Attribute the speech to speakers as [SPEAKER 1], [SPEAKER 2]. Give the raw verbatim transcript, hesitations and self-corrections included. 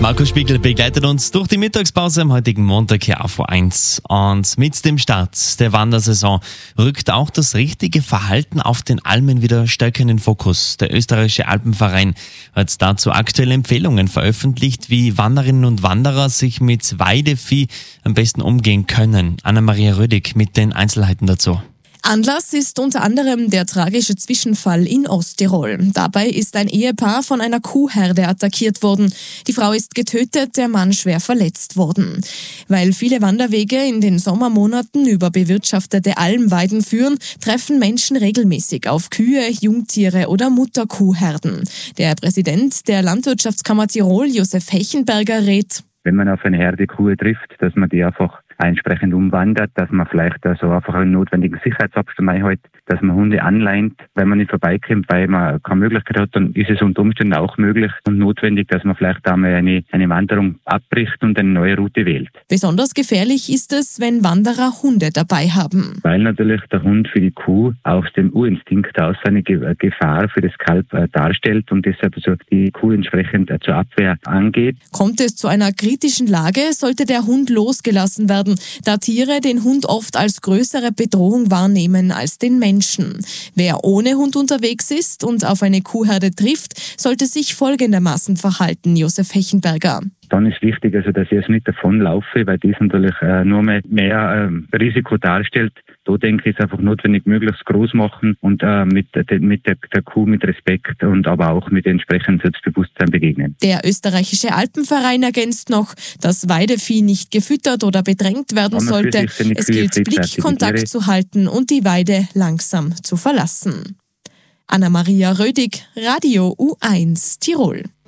[SPEAKER 1] Markus Spiegel begleitet uns durch die Mittagspause am heutigen Montag hier auf O eins. Und mit dem Start der Wandersaison rückt auch das richtige Verhalten auf den Almen wieder stärker in den Fokus. Der österreichische Alpenverein hat dazu aktuelle Empfehlungen veröffentlicht, wie Wanderinnen und Wanderer sich mit Weidevieh am besten umgehen können. Anna-Maria Rödig mit den Einzelheiten dazu.
[SPEAKER 2] Anlass ist unter anderem der tragische Zwischenfall in Osttirol. Dabei ist ein Ehepaar von einer Kuhherde attackiert worden. Die Frau ist getötet, der Mann schwer verletzt worden. Weil viele Wanderwege in den Sommermonaten über bewirtschaftete Almweiden führen, treffen Menschen regelmäßig auf Kühe, Jungtiere oder Mutterkuhherden. Der Präsident der Landwirtschaftskammer Tirol, Josef Hechenberger, rät:
[SPEAKER 3] Wenn man auf eine Herde Kuh trifft, dass man die einfach entsprechend umwandert, dass man vielleicht also einfach einen notwendigen Sicherheitsabstand einhält, dass man Hunde anleint, wenn man nicht vorbeikommt, weil man keine Möglichkeit hat, dann ist es unter Umständen auch möglich und notwendig, dass man vielleicht einmal eine, eine Wanderung abbricht und eine neue Route wählt.
[SPEAKER 2] Besonders gefährlich ist es, wenn Wanderer Hunde dabei haben.
[SPEAKER 3] Weil natürlich der Hund für die Kuh aus dem Urinstinkt aus eine Gefahr für das Kalb äh, darstellt und deshalb also die Kuh entsprechend äh, zur Abwehr angeht.
[SPEAKER 2] Kommt es zu einer kritischen Lage, sollte der Hund losgelassen werden, da Tiere den Hund oft als größere Bedrohung wahrnehmen als den Menschen. Wer ohne Hund unterwegs ist und auf eine Kuhherde trifft, sollte sich folgendermaßen verhalten, Josef Hechenberger.
[SPEAKER 3] Dann ist wichtig, also, dass ich jetzt nicht davonlaufe, weil das natürlich äh, nur mehr, mehr äh, Risiko darstellt. Da denke ich, ist einfach notwendig, möglichst groß machen und äh, mit, de, mit der, der Kuh mit Respekt und aber auch mit entsprechendem Selbstbewusstsein begegnen.
[SPEAKER 2] Der österreichische Alpenverein ergänzt noch, dass Weidevieh nicht gefüttert oder bedrängt werden sollte. Es gilt, Blickkontakt zu halten und die Weide langsam zu verlassen. Anna-Maria Rödig, Radio U eins Tirol.